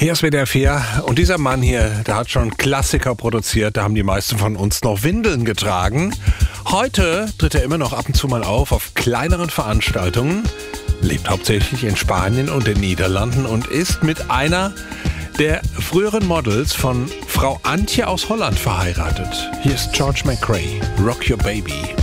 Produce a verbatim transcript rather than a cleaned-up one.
Hier ist W D R vier und dieser Mann hier, der hat schon Klassiker produziert, da haben die meisten von uns noch Windeln getragen. Heute tritt er immer noch ab und zu mal auf auf kleineren Veranstaltungen, lebt hauptsächlich in Spanien und den Niederlanden und ist mit einer der früheren Models von Frau Antje aus Holland verheiratet. Hier ist George McRae, Rock Your Baby.